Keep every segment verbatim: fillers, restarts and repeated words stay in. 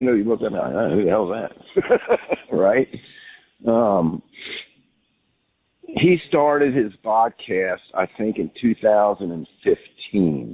You know, you look at me, like, oh, who the hell's that? Right? Um, he started his podcast, I think, in two thousand fifteen.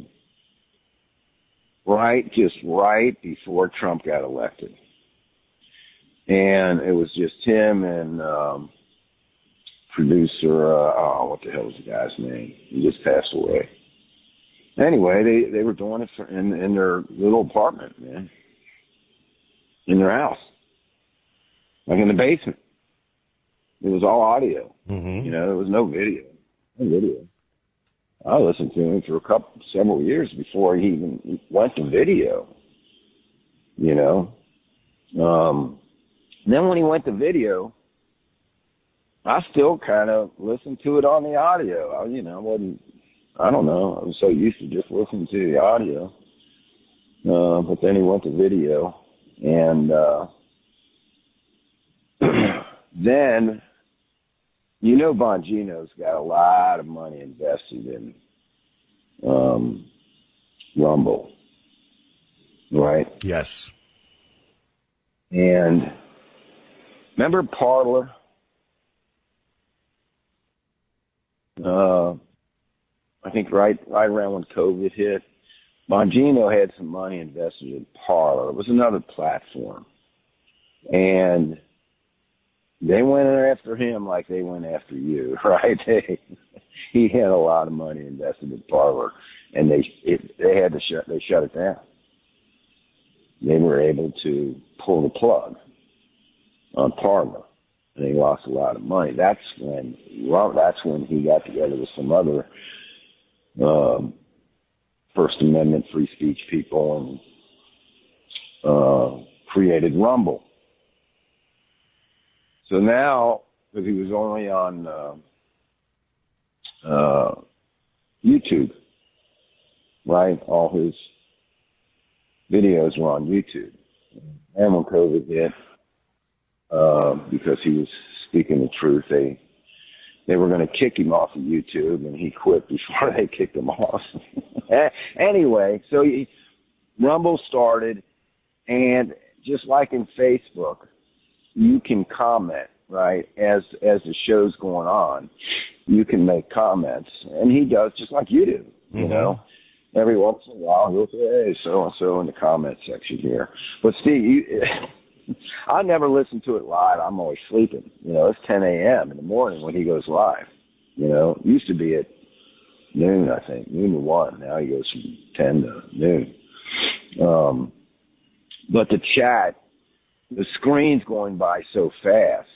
Right? Just right before Trump got elected. And it was just him and um, producer, uh, oh, what the hell was the guy's name? He just passed away. Anyway, they, they were doing it for, in, in their little apartment, man. In their house. Like in the basement. It was all audio. Mm-hmm. You know, there was no video. No video. I listened to him for a couple, several years before he even went to video. You know? Um, then when he went to video, I still kind of listened to it on the audio. I, you know, I wasn't, I don't know. I was so used to just listening to the audio. Uh, but then he went to video. And uh, then, you know, Bongino's got a lot of money invested in um, Rumble, right? Yes. And remember Parler? Uh, I think right, right around when COVID hit, Bongino had some money invested in Parler. It was another platform. And they went after him like they went after you, right? They, he had a lot of money invested in Parler, and they it, they had to shut they shut it down. They were able to pull the plug on Parler, and they lost a lot of money. That's when well, that's when he got together with some other um, First Amendment free speech people and uh, created Rumble. So now, because he was only on uh, uh, YouTube, right? All his videos were on YouTube. And when COVID hit, uh, because he was speaking the truth, they they were going to kick him off of YouTube, and he quit before they kicked him off. Anyway, so he, Rumble started, and just like in Facebook, you can comment, right, as as the show's going on. You can make comments, and he does just like you do, you mm-hmm. know. Every once in a while, he'll say, hey, so-and-so in the comment section here. But, Steve, you, I never listen to it live. I'm always sleeping. You know, it's ten a.m. in the morning when he goes live. You know, it used to be at noon, I think, noon to one. Now he goes from ten to noon. Um, but the chat, the screen's going by so fast.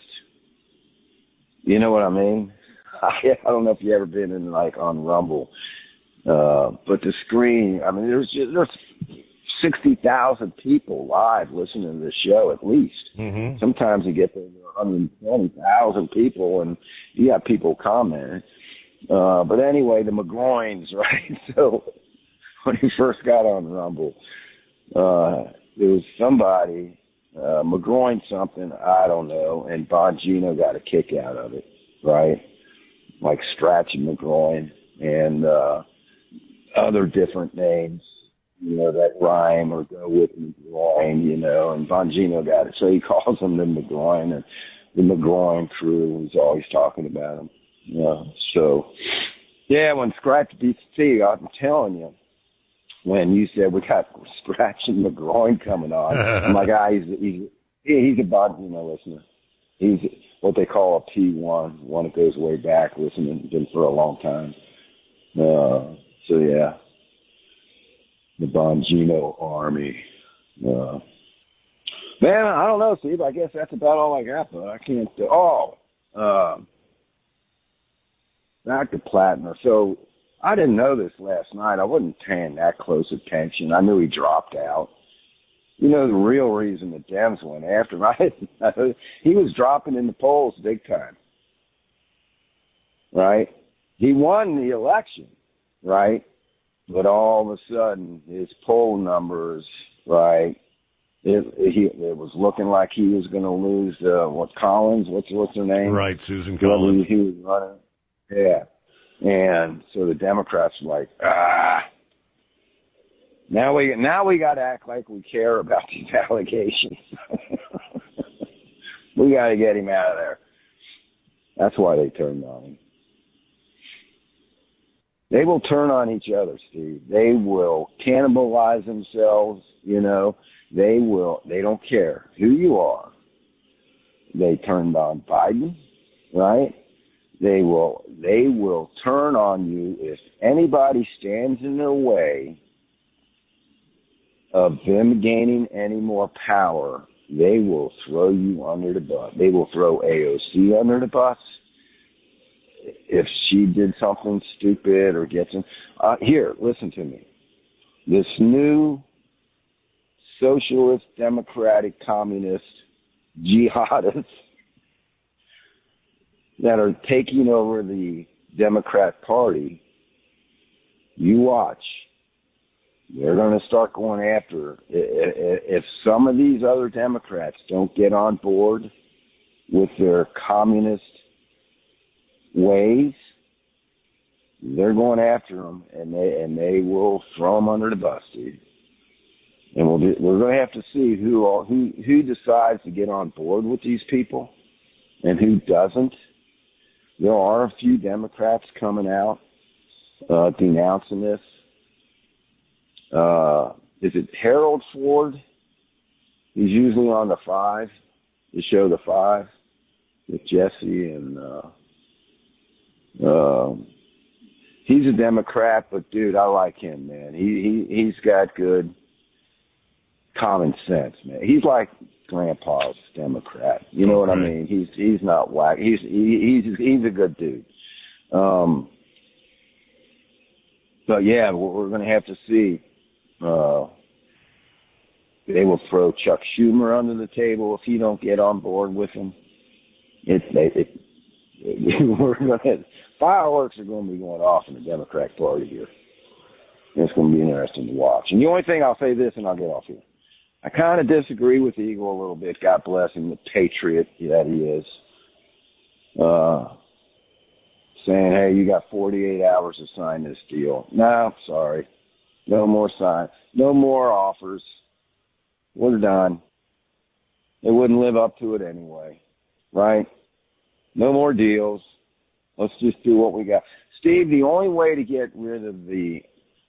You know what I mean? I, I don't know if you've ever been in, like, on Rumble. Uh, but the screen, I mean, there's just, there's sixty thousand people live listening to the show at least. Mm-hmm. Sometimes you get to one hundred twenty thousand people, and you got people commenting. Uh, but anyway, the McGroins, right? So when he first got on Rumble, uh, there was somebody, uh, McGroin something, I don't know, and Bongino got a kick out of it, right? Like Stratch and McGroin and uh, other different names, you know, that rhyme or go with McGroin, you know, and Bongino got it. So he calls them the McGroin and the McGroin crew. He's always talking about them. Yeah. So, yeah, when Scratch beats T, I'm telling you, when you said we got Scratch and McGroin coming on, my guy, he's, he's, he's a Bongino listener. He's what they call a P one, one that goes way back, listening to him for a long time. Uh, so, yeah, the Bongino army. Uh, man, I don't know, Steve. I guess that's about all I got, but I can't. Uh, oh, uh, back to Plattner. So I didn't know this last night. I wasn't paying that close attention. I knew he dropped out. You know, the real reason the Dems went after him, I, he was dropping in the polls big time, right? He won the election, right? But all of a sudden, his poll numbers, right, it, he, it was looking like he was going to lose, uh, what, Collins? What's what's her name? Right, Susan Collins. He, he was running. Yeah. And so the Democrats were like, ah. Now we now we got to act like we care about these allegations. We got to get him out of there. That's why they turned on him. They will turn on each other, Steve. They will cannibalize themselves, you know. They will. They don't care who you are. They turned on Biden, right? They will. They will turn on you if anybody stands in their way of them gaining any more power. They will throw you under the bus. They will throw A O C under the bus if she did something stupid or gets in. Uh, here, listen to me. This new socialist, democratic, communist jihadists that are taking over the Democrat Party, you watch. They're going to start going after. If some of these other Democrats don't get on board with their communist ways, they're going after them, and they and they will throw them under the bus, dude. And we'll be, we're going to have to see who all, who who decides to get on board with these people, and who doesn't. There are a few Democrats coming out uh, denouncing this. Uh, is it Harold Ford? He's usually on the Five, the show The Five, with Jesse and, uh, uh, he's a Democrat, but dude, I like him, man. He, he, he's got good common sense, man. He's like Grandpa's Democrat. You know okay. what I mean? He's, he's not whack. He's, he, he's, he's a good dude. Um, but yeah, we're going to have to see. Uh, they will throw Chuck Schumer under the table if he don't get on board with them. It, it, it, it we're gonna, fireworks are going to be going off in the Democrat Party here. It's going to be interesting to watch. And the only thing I'll say this, and I'll get off here. I kind of disagree with Eagle a little bit. God bless him, the patriot that he is. Uh, saying, hey, you got forty-eight hours to sign this deal. No, sorry. No more sign. No more offers. We're done. They wouldn't live up to it anyway, right? No more deals. Let's just do what we got. Steve, the only way to get rid of the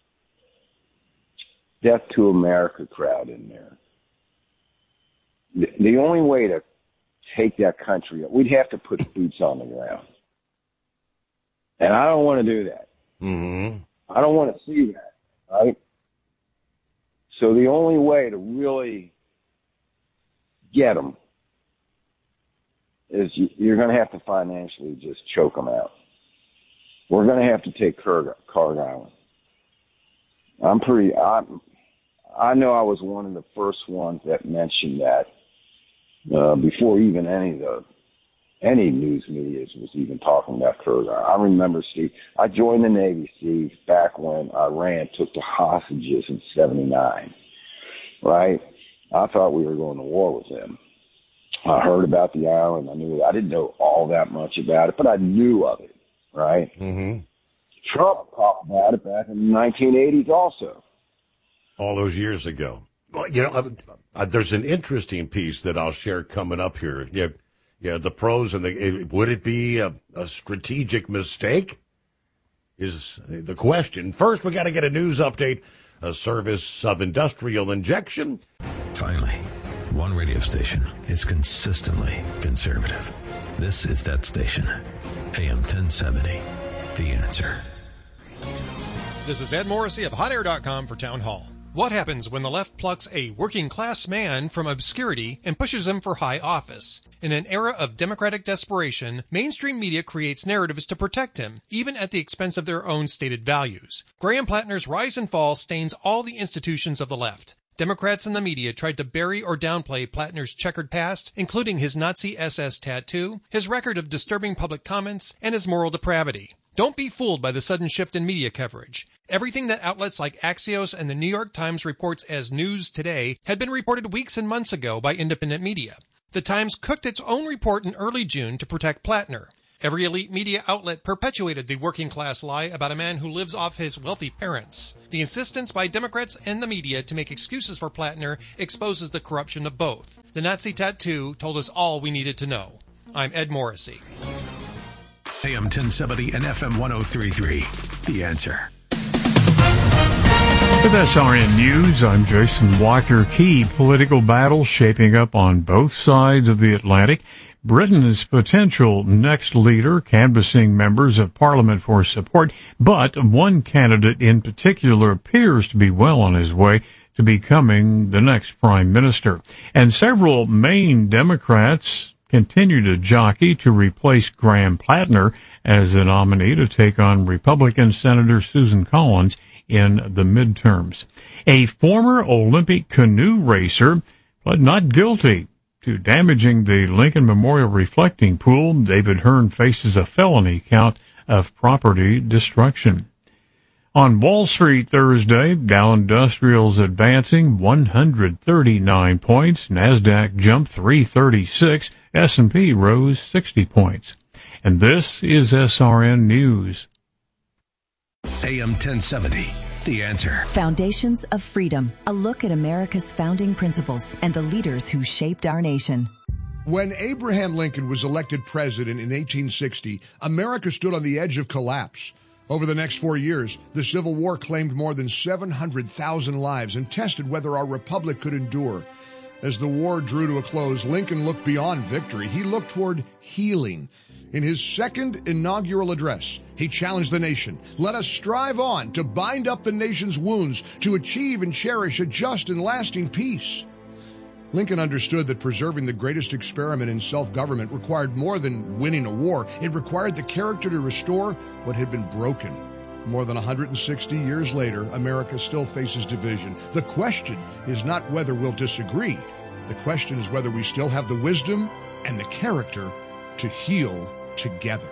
Death to America crowd in there, the, the only way to take that country, we'd have to put boots on the ground. And I don't want to do that. Mm-hmm. I don't want to see that. Right? So the only way to really get them is you, you're going to have to financially just choke them out. We're going to have to take Card Island. I'm pretty, I, I know I was one of the first ones that mentioned that uh, before even any of the Any news media was even talking about Card Island. I remember, Steve, I joined the Navy, Steve, back when Iran took the hostages in seventy-nine, right? I thought we were going to war with them. I heard about the island. I knew, I didn't know all that much about it, but I knew of it, right? Mm-hmm. Trump talked about it back in the nineteen eighties also. All those years ago. Well, you know, uh, uh, there's an interesting piece that I'll share coming up here. Yeah. Yeah, the pros and the, would it be a, a strategic mistake is the question. First, we got to get a news update, a service of industrial injection. Finally, one radio station is consistently conservative. This is that station, A M ten seventy, The Answer. This is Ed Morrissey of hot air dot com for Town Hall. What happens when the left plucks a working-class man from obscurity and pushes him for high office? In an era of democratic desperation, mainstream media creates narratives to protect him, even at the expense of their own stated values. Graham Plattner's rise and fall stains all the institutions of the left. Democrats and the media tried to bury or downplay Plattner's checkered past, including his Nazi S S tattoo, his record of disturbing public comments, and his moral depravity. Don't be fooled by the sudden shift in media coverage. Everything that outlets like Axios and the New York Times reports as news today had been reported weeks and months ago by independent media. The Times cooked its own report in early June to protect Plattner. Every elite media outlet perpetuated the working class lie about a man who lives off his wealthy parents. The insistence by Democrats and the media to make excuses for Plattner exposes the corruption of both. The Nazi tattoo told us all we needed to know. I'm Ed Morrissey. A M ten seventy and F M one oh three point three. The Answer. With S R N News, I'm Jason Walker. Key political battles shaping up on both sides of the Atlantic. Britain's potential next leader canvassing members of Parliament for support, but one candidate in particular appears to be well on his way to becoming the next prime minister. And several Maine Democrats continue to jockey to replace Graham Plattner as the nominee to take on Republican Senator Susan Collins in the midterms. A former Olympic canoe racer pled not guilty to damaging the Lincoln Memorial reflecting pool. David Hearn faces a felony count of property destruction. On Wall Street Thursday, Dow Industrials advancing one hundred thirty-nine points, NASDAQ jumped three thirty-six, S and P rose sixty points. And this is S R N News. A M ten seventy. The Answer. Foundations of Freedom, a look at America's founding principles and the leaders who shaped our nation. When Abraham Lincoln was elected president in eighteen sixty, America stood on the edge of collapse. Over the next four years, the Civil War claimed more than seven hundred thousand lives and tested whether our republic could endure. As the war drew to a close, Lincoln looked beyond victory. He looked toward healing. In his second inaugural address, he challenged the nation. Let us strive on to bind up the nation's wounds, to achieve and cherish a just and lasting peace. Lincoln understood that preserving the greatest experiment in self-government required more than winning a war. It required the character to restore what had been broken. More than one hundred sixty years later, America still faces division. The question is not whether we'll disagree. The question is whether we still have the wisdom and the character to heal together.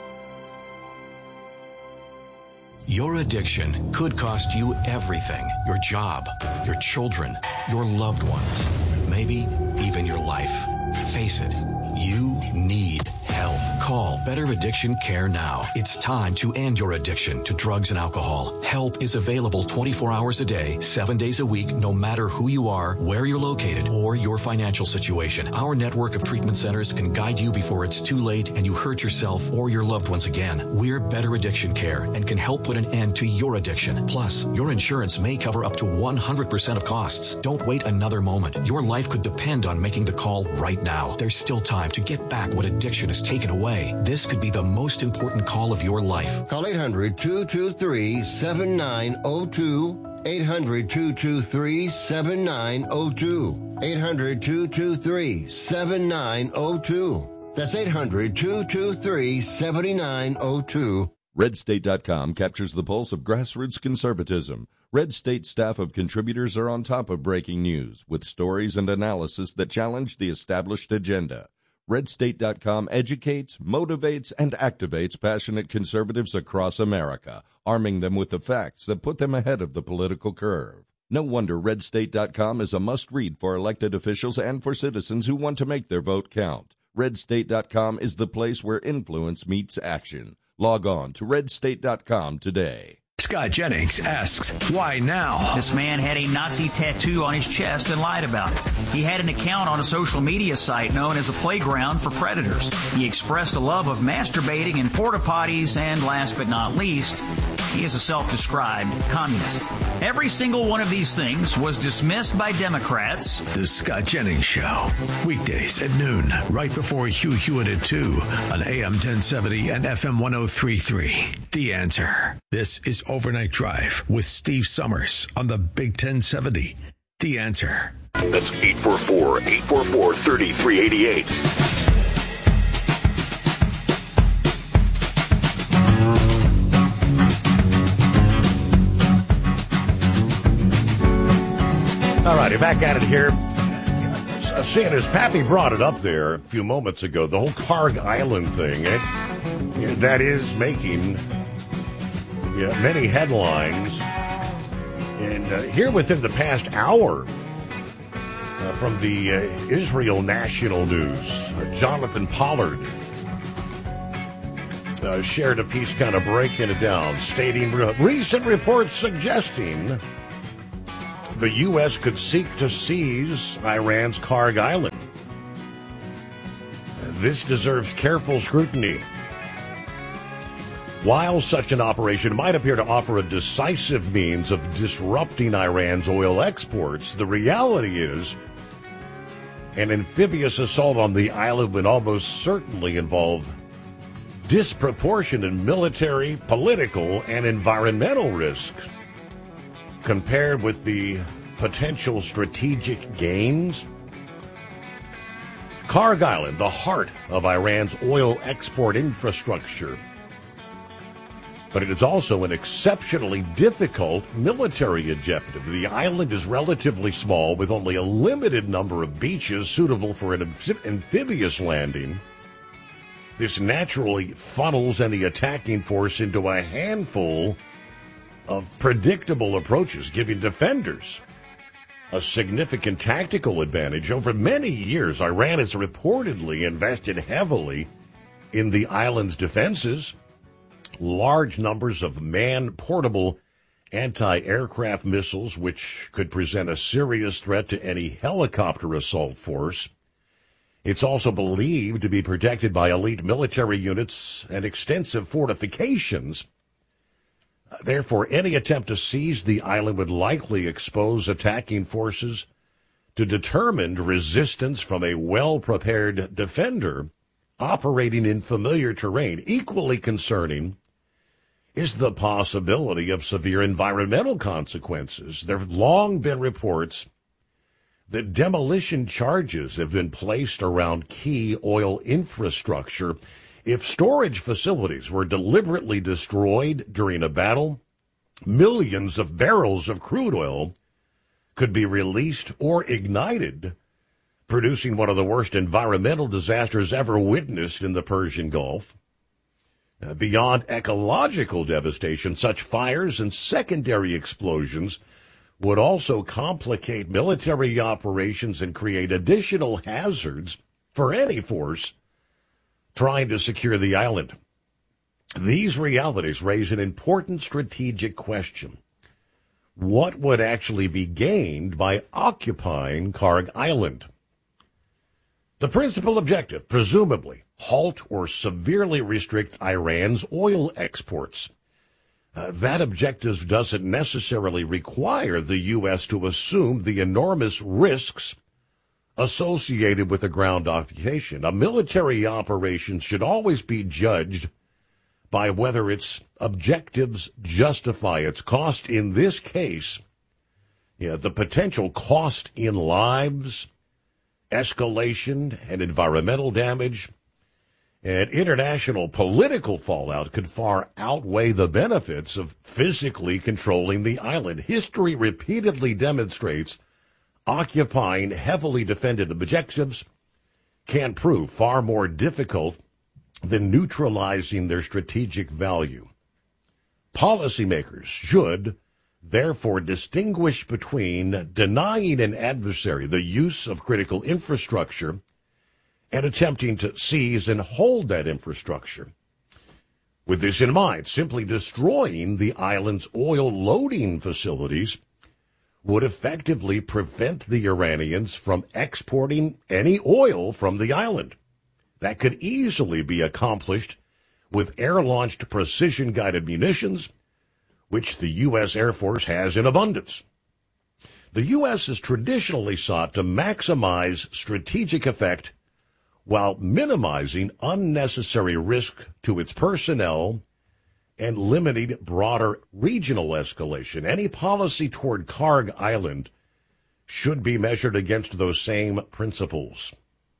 Your addiction could cost you everything. Your job, your children, your loved ones, maybe even your life. Face it, you need help. Call Better Addiction Care now. It's time to end your addiction to drugs and alcohol. Help is available twenty-four hours a day, seven days a week, no matter who you are, where you're located, or your financial situation. Our network of treatment centers can guide you before it's too late and you hurt yourself or your loved ones again. We're Better Addiction Care and can help put an end to your addiction. Plus, your insurance may cover up to one hundred percent of costs. Don't wait another moment. Your life could depend on making the call right now. There's still time to get back what addiction has taken away. This could be the most important call of your life. Call eight hundred, two two three, seven nine zero two. eight hundred, two two three, seven nine zero two. eight hundred, two two three, seven nine zero two. That's eight hundred, two two three, seven nine zero two. red state dot com captures the pulse of grassroots conservatism. Red State staff of contributors are on top of breaking news with stories and analysis that challenge the established agenda. red state dot com educates, motivates, and activates passionate conservatives across America, arming them with the facts that put them ahead of the political curve. No wonder red state dot com is a must-read for elected officials and for citizens who want to make their vote count. red state dot com is the place where influence meets action. Log on to red state dot com today. Scott Jennings asks, why now? This man had a Nazi tattoo on his chest and lied about it. He had an account on a social media site known as a playground for predators. He expressed a love of masturbating in porta potties, and last but not least, he is a self-described communist. Every single one of these things was dismissed by Democrats. The Scott Jennings Show, weekdays at noon, right before Hugh Hewitt at two on A M ten seventy and F M one oh three point three. The Answer. This is Overnight Drive with Steve Summers on the Big ten seventy. The Answer. That's eight four four, eight four four, three three eight eight. All righty, back at it here. Seeing as Pappy brought it up there a few moments ago, the whole Karg Island thing, it, it, that is making yeah, many headlines. And uh, here within the past hour, uh, from the uh, Israel National News, uh, Jonathan Pollard uh, shared a piece kind of breaking it down, stating recent reports suggesting the U S could seek to seize Iran's Karg Island. This deserves careful scrutiny. While such an operation might appear to offer a decisive means of disrupting Iran's oil exports, the reality is an amphibious assault on the island would almost certainly involve disproportionate military, political, and environmental risks compared with the potential strategic gains. Karg Island, the heart of Iran's oil export infrastructure, but it is also an exceptionally difficult military objective. The island is relatively small, with only a limited number of beaches suitable for an amph- amphibious landing. This naturally funnels any attacking force into a handful of predictable approaches, giving defenders a significant tactical advantage. Over many years, Iran has reportedly invested heavily in the island's defenses. Large numbers of man-portable anti-aircraft missiles, which could present a serious threat to any helicopter assault force. It's also believed to be protected by elite military units and extensive fortifications. Therefore, any attempt to seize the island would likely expose attacking forces to determined resistance from a well-prepared defender operating in familiar terrain. Equally concerning is the possibility of severe environmental consequences. There have long been reports that demolition charges have been placed around key oil infrastructure. If storage facilities were deliberately destroyed during a battle, millions of barrels of crude oil could be released or ignited, producing one of the worst environmental disasters ever witnessed in the Persian Gulf. Uh, beyond ecological devastation, such fires and secondary explosions would also complicate military operations and create additional hazards for any force trying to secure the island. These realities raise an important strategic question. What would actually be gained by occupying Karg Island? The principal objective, presumably, halt or severely restrict Iran's oil exports. Uh, that objective doesn't necessarily require the U S to assume the enormous risks associated with a ground occupation. A military operation should always be judged by whether its objectives justify its cost. In this case, yeah, the potential cost in lives, escalation, and environmental damage and international political fallout could far outweigh the benefits of physically controlling the island. History repeatedly demonstrates occupying heavily defended objectives can prove far more difficult than neutralizing their strategic value. Policymakers should therefore distinguish between denying an adversary the use of critical infrastructure and attempting to seize and hold that infrastructure. With this in mind, simply destroying the island's oil loading facilities would effectively prevent the Iranians from exporting any oil from the island. That could easily be accomplished with air-launched precision-guided munitions, which the U S Air Force has in abundance. The U S has traditionally sought to maximize strategic effect while minimizing unnecessary risk to its personnel and limiting broader regional escalation. Any policy toward Karg Island should be measured against those same principles.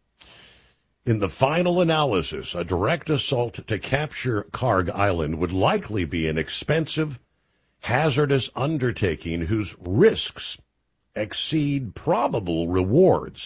In the final analysis, a direct assault to capture Karg Island would likely be an expensive, hazardous undertaking whose risks exceed probable rewards.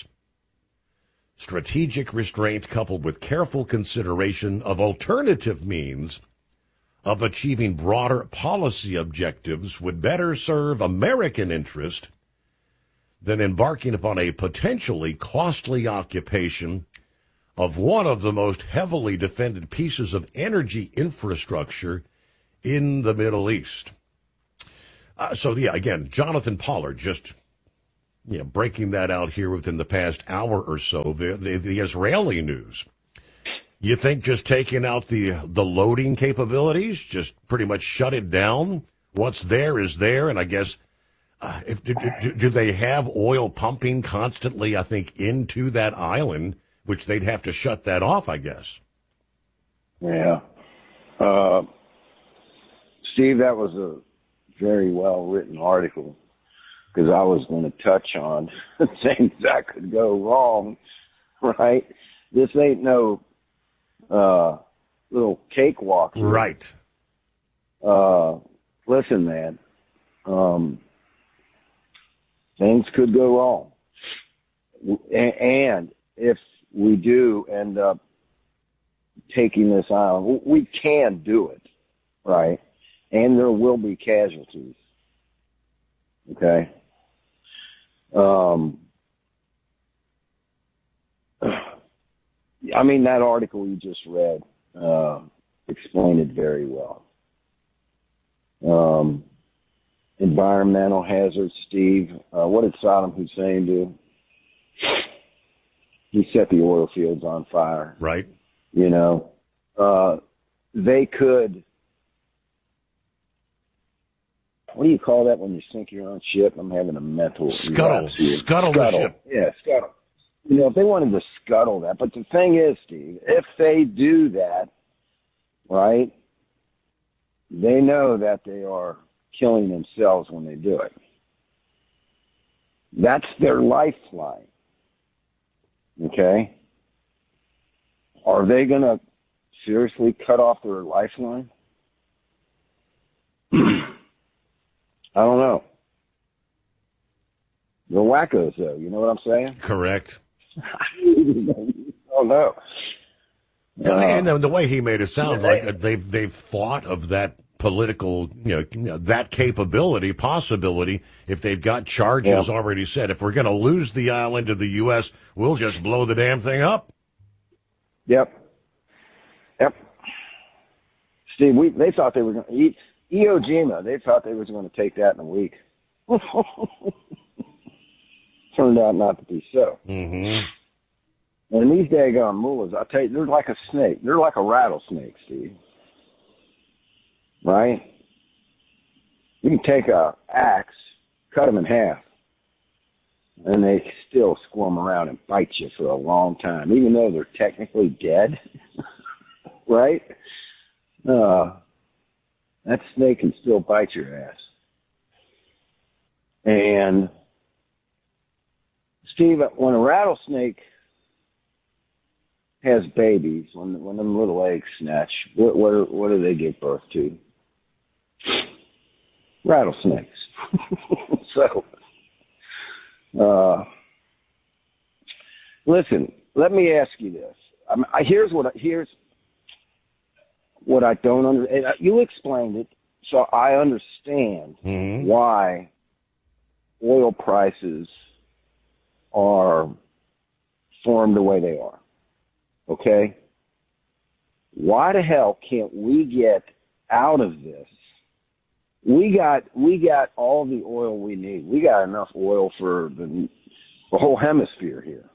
Strategic restraint coupled with careful consideration of alternative means of achieving broader policy objectives would better serve American interest than embarking upon a potentially costly occupation of one of the most heavily defended pieces of energy infrastructure in the Middle East. Uh, so, yeah, again, Jonathan Pollard just you know, breaking that out here within the past hour or so. The, the, the Israeli news. You think just taking out the the loading capabilities, just pretty much shut it down? What's there is there, and I guess, uh, if do, do, do they have oil pumping constantly, I think, into that island, which they'd have to shut that off, I guess. Yeah. Uh, Steve, that was a very well-written article, because I was going to touch on things that could go wrong, right? This ain't no uh, little cakewalk. Right. Uh, listen, man, um, things could go wrong. And if we do end up taking this island, we can do it, right? And there will be casualties. Okay? Um, I mean, that article you just read uh, explained it very well. Um, environmental hazards, Steve. Uh, what did Saddam Hussein do? He set the oil fields on fire. Right. You know, uh, they could. What do you call that when you sink your own ship? I'm having a mental scuttle. Scuttle the ship. Yeah, scuttle. You know, if they wanted to scuttle that, but the thing is, Steve, if they do that, right, they know that they are killing themselves when they do it. That's their lifeline. Okay? Are they going to seriously cut off their lifeline? I don't know. They're wackos, though. You know what I'm saying? Correct. Oh, no. Uh, and the, the way he made it sound yeah, like they've they've thought of that political, you know, that capability, possibility, if they've got charges yeah. already set. If we're going to lose the island to the U S, we'll just blow the damn thing up. Yep. Yep. Steve, we, they thought they were going to eat Iwo Jima. They thought they was going to take that in a week. Turned out not to be so. Mm-hmm. And these daggone mullahs, I tell you, they're like a snake. They're like a rattlesnake, Steve. Right? You can take a axe, cut them in half, and they still squirm around and bite you for a long time, even though they're technically dead. Right? Uh, that snake can still bite your ass. And Steve, when a rattlesnake has babies, when when them little eggs snatch, what what, what do they give birth to? Rattlesnakes. So, uh, listen. Let me ask you this. I mean, I, here's what here's what I don't understand. You explained it, so I understand mm-hmm. why oil prices are formed the way they are. Okay? Why the hell can't we get out of this? We got we got all the oil we need. We got enough oil for the, the whole hemisphere here.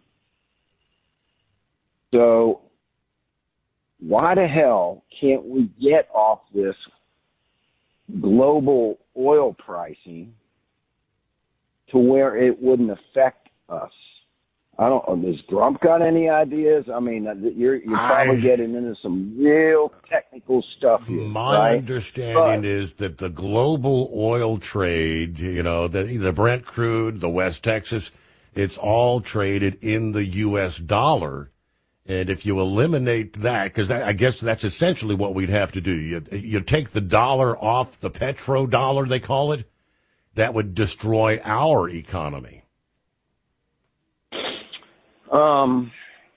So why the hell can't we get off this global oil pricing to where it wouldn't affect us? I don't know. Has Trump got any ideas? I mean, you're, you're probably I, getting into some real technical stuff here. My right? understanding but, is that the global oil trade, you know, the, the Brent crude, the West Texas, it's all traded in the U S dollar. And if you eliminate that, because I guess that's essentially what we'd have to do. You, you take the dollar off the petrodollar, they call it, that would destroy our economy. Um,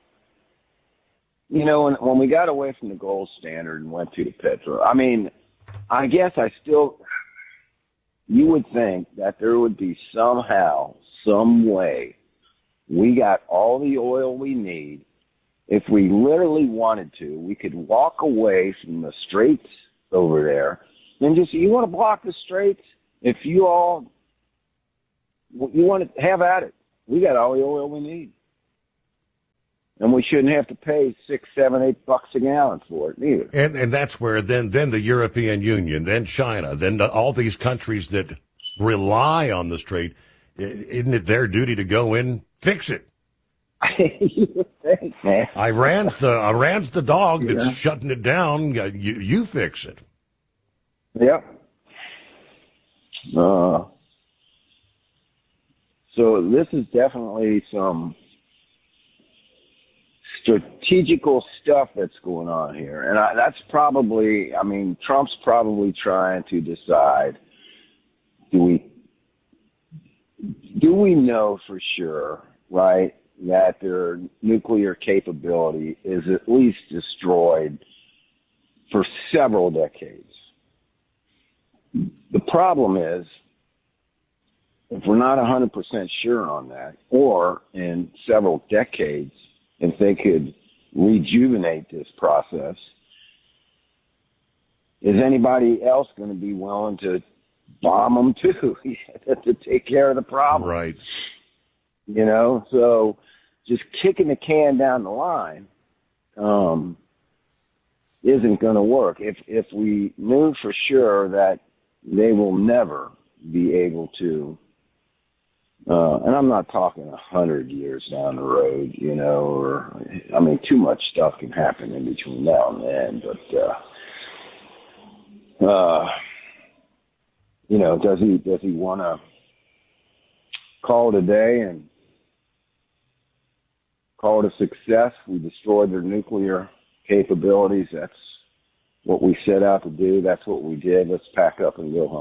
you know, when, when we got away from the gold standard and went to the petro, I mean, I guess I still, you would think that there would be somehow, some way, we got all the oil we need if we literally wanted to, we could walk away from the straits over there and just, you want to block the straits? If you all, you want to have at it. We got all the oil we need. And we shouldn't have to pay six, seven, eight bucks a gallon for it either. And and that's where then, then the European Union, then China, then the, all these countries that rely on the strait, isn't it their duty to go in, fix it? You would think, man. Iran's the Iran's the dog that's Yeah. shutting it down. You, you fix it. Yep. Uh, so this is definitely some strategical stuff that's going on here. And I, that's probably, I mean, Trump's probably trying to decide, do we, do we know for sure, right, that their nuclear capability is at least destroyed for several decades? The problem is, if we're not one hundred percent sure on that, or in several decades, if they could rejuvenate this process, is anybody else going to be willing to bomb them too to take care of the problem? Right. You know, so just kicking the can down the line um, isn't going to work. If if we knew for sure that they will never be able to, uh, and I'm not talking a hundred years down the road, you know, or, I mean, too much stuff can happen in between now and then, but, uh, uh, you know, does he, does he want to call it a day and call it a success? We destroyed their nuclear capabilities. That's what we set out to do. That's what we did. Let's pack up and go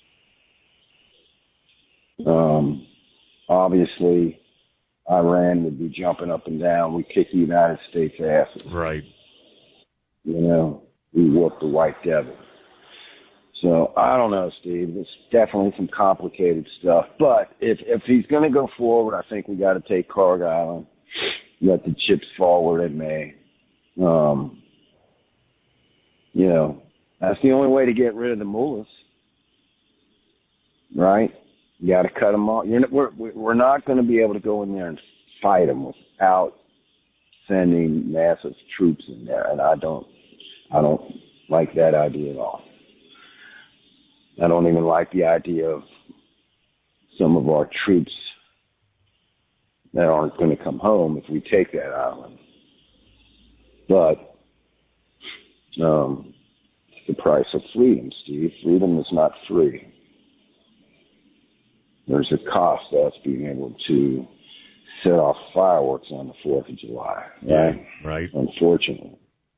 home. Um, obviously, Iran would be jumping up and down. We kick the United States' asses. Right. You know, we whoop the white devil. So I don't know, Steve. It's definitely some complicated stuff. But if if he's going to go forward, I think we got to take Carg Island. Let the chips fall where they may. Um, you know, that's the only way to get rid of the mullahs, right? You got to cut them off. You're, we're we're not going to be able to go in there and fight them without sending massive troops in there, and I don't I don't like that idea at all. I don't even like the idea of some of our troops that aren't going to come home if we take that island. But um, it's the price of freedom, Steve. Freedom is not free. There's a cost to us being able to set off fireworks on the fourth of July. Right? Yeah, right. Unfortunately.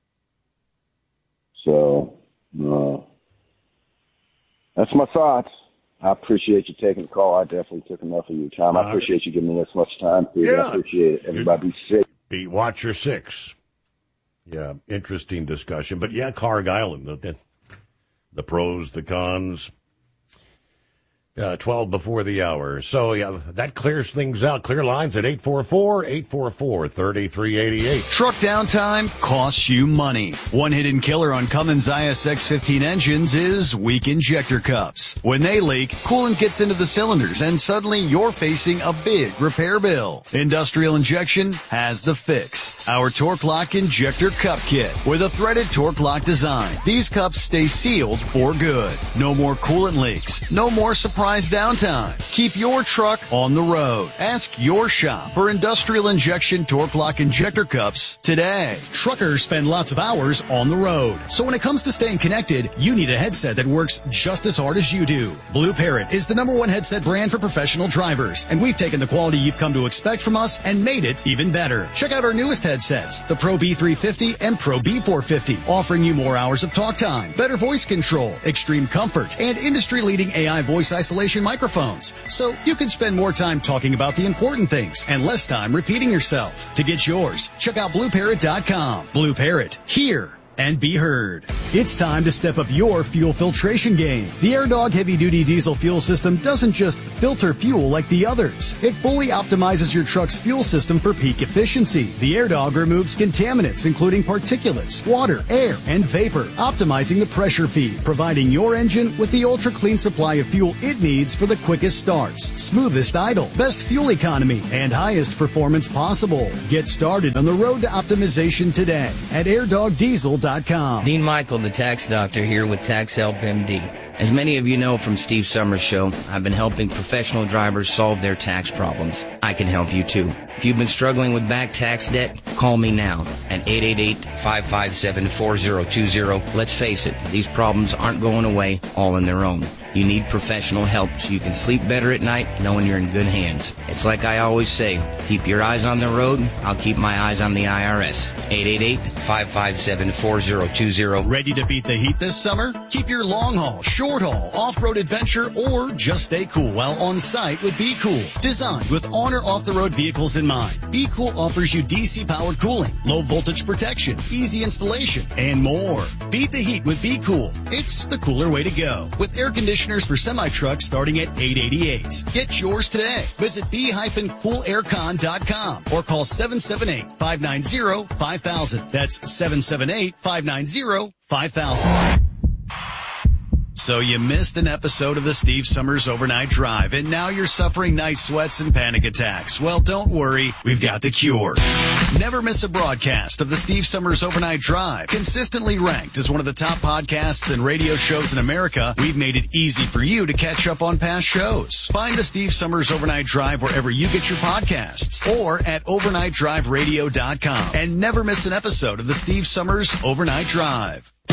So, uh, that's my thoughts. I appreciate you taking the call. I definitely took enough of your time. I appreciate you giving me this much time. Steve. Yeah. I appreciate it. Everybody be safe. Be Watcher six. Yeah, interesting discussion. But yeah, Carg Island, the, the pros, the cons. Uh, twelve before the hour. So, yeah, that clears things out. Clear lines at eight four four, eight four four, three three eight eight. Truck downtime costs you money. One hidden killer on Cummins I S X fifteen engines is weak injector cups. When they leak, coolant gets into the cylinders and suddenly you're facing a big repair bill. Industrial Injection has the fix. Our Torque Lock Injector Cup Kit with a threaded Torque Lock design. These cups stay sealed for good. No more coolant leaks. No more surprise downtime. Keep your truck on the road. Ask your shop for Industrial Injection Torque Lock Injector Cups today. Truckers spend lots of hours on the road. So when it comes to staying connected, you need a headset that works just as hard as you do. Blue Parrot is the number one headset brand for professional drivers, and we've taken the quality you've come to expect from us and made it even better. Check out our newest headsets, the Pro B three fifty and Pro B four fifty, offering you more hours of talk time, better voice control, extreme comfort, and industry-leading A I voice isolation microphones, so you can spend more time talking about the important things and less time repeating yourself. To get yours, check out blue parrot dot com. Blue Parrot, here and be heard. It's time to step up your fuel filtration game. The AirDog heavy-duty diesel fuel system doesn't just filter fuel like the others. It fully optimizes your truck's fuel system for peak efficiency. The AirDog removes contaminants, including particulates, water, air, and vapor, optimizing the pressure feed, providing your engine with the ultra-clean supply of fuel it needs for the quickest starts, smoothest idle, best fuel economy, and highest performance possible. Get started on the road to optimization today at air dog diesel dot com. Dean Michael, the tax doctor, here with Tax Help M D. As many of you know from Steve Summers' show, I've been helping professional drivers solve their tax problems. I can help you too. If you've been struggling with back tax debt, call me now at eight eight eight, five five seven, four zero two zero. Let's face it, these problems aren't going away all on their own. You need professional help so you can sleep better at night knowing you're in good hands. It's like I always say, keep your eyes on the road, I'll keep my eyes on the I R S. eight eight eight, five five seven, four zero two zero. Ready to beat the heat this summer? Keep your long haul, short haul, off-road adventure, or just stay cool while on site with Be Cool. Designed with on or off-the-road vehicles in mind, Be Cool offers you D C-powered cooling, low voltage protection, easy installation, and more. Beat the heat with Be Cool. It's the cooler way to go. With air conditioning for semi-trucks starting at eight eighty-eight. Get yours today. Visit be cool air con dot com or call seven seven eight, five nine zero, five thousand. That's seven seven eight, five nine zero, five thousand. So you missed an episode of the Steve Summers Overnight Drive, and now you're suffering night sweats and panic attacks. Well, don't worry. We've got the cure. Never miss a broadcast of the Steve Summers Overnight Drive. Consistently ranked as one of the top podcasts and radio shows in America, we've made it easy for you to catch up on past shows. Find the Steve Summers Overnight Drive wherever you get your podcasts or at overnight drive radio dot com. And never miss an episode of the Steve Summers Overnight Drive.